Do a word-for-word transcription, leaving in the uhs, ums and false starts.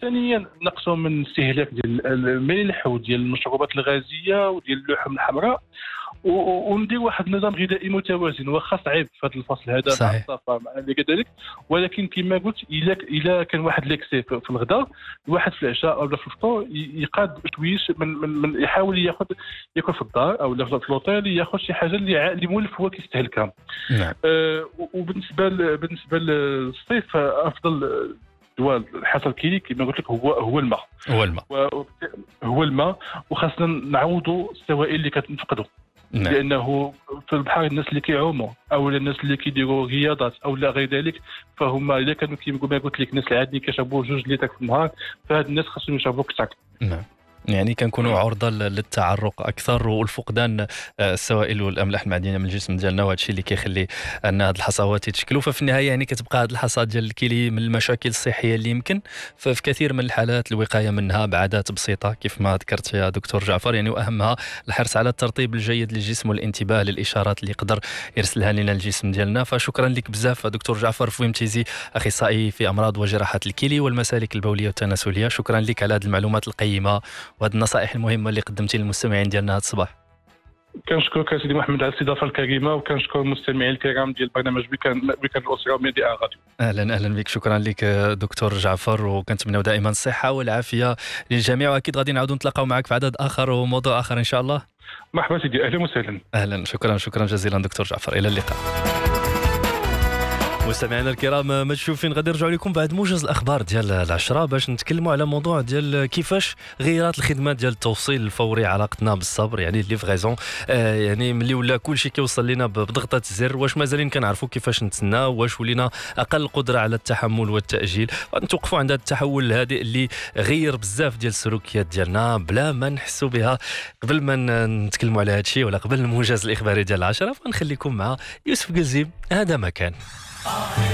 ثانيا نقصوا من الاستهلاك ديال الملح وديال المشروبات الغازيه وديال اللحوم الحمراء، وندير واحد النظام غذائي متوازن. واخا صعيب في هذا الفصل هذا مع صحيح. الصفا مع اللي كذلك، ولكن كما قلت الا الا كان واحد ليكسي في في الغداء، الواحد في العشاء او في الفطور ي- يقاد شويش من, من, من يحاول ياخذ ياكل في الدار او لا في الاوتيل، ياخذ شي حاجه اللي ع- اللي مولف هو كيستهلكها. نعم. آه، وبالنسبه ل- بالنسبه للصيف، آه، افضل دواء الحصى الكيلي كما قلت لك هو هو الماء. هو الماء. و- هو الماء، وخاصنا نعوضوا السوائل اللي كتنفقدوا، نعم. لانه في البحر الناس اللي كيعوموا او الناس اللي كيديروا رياضات او لا غير ذلك، فهم اذا كانوا كما قلت لك الناس العاديين كيشربوا جوج لتر في النهار، فهاد الناس خاصهم يشربوا كثر. نعم. يعني كنكونوا عرضة ل- للتعرق أكثر والفقدان آه، السوائل والأملاح المعدنية من الجسم ديالنا، وهذا الشيء اللي كيخلي أن هاد الحصوات يتشكلوا. ففي النهاية يعني كتبقى هاد الحصاد ديال الكلي من المشاكل الصحية اللي يمكن ف- في كثير من الحالات الوقاية منها بعادات بسيطة كيف ما ذكرت يا دكتور جعفر، يعني وأهمها الحرص على الترطيب الجيد للجسم والانتباه للإشارات اللي يقدر يرسلها لنا الجسم ديالنا. فشكرا لك بزاف دكتور جعفر فويمتيزي، أخصائي في أمراض وجراحات الكلي والمسالك البولية والتناسلية. شكرا لك على هذه المعلومات القيمة وهذه النصائح المهمة اللي قدمتي للمستمعين ديالنا هذا الصباح. كنشكرك سيدي محمد على الاستضافه الكريمه، وكنشكر المستمعين الكرام ديال برنامج بكان بكان الاسره وميديا غاديو. اهلا اهلا بك، شكرا لك دكتور جعفر، وكنتمنوا دائما الصحه والعافيه للجميع، واكيد غادي نعاودوا نتلاقاو معك في عدد اخر وموضوع اخر ان شاء الله. مرحبا سيدي، اهلا وسهلا. اهلا، شكرا شكرا جزيلا دكتور جعفر، الى اللقاء. مستمعينا الكرام متشوفين، غادي نرجعوا لكم بعد موجز الاخبار ديال العشرة باش نتكلموا على موضوع ديال كيفاش غيرات الخدمات ديال التوصيل الفوري علاقتنا بالصبر، يعني ليفغيزون. آه يعني ملي ولا كلشي كيوصل لنا بضغطه الزر، واش مازالين كنعرفوا كيفاش نتسناو؟ واش ولينا اقل قدره على التحمل والتاجيل؟ غنتوقفوا عند هذا التحول الهادئ اللي غير بزاف ديال السلوكيات ديالنا بلا ما نحسوا بها. قبل ما نتكلموا على هذا الشيء ولا قبل الموجز الاخباري ديال العشرة، فنخليكم مع يوسف قزيم، هذا مكان.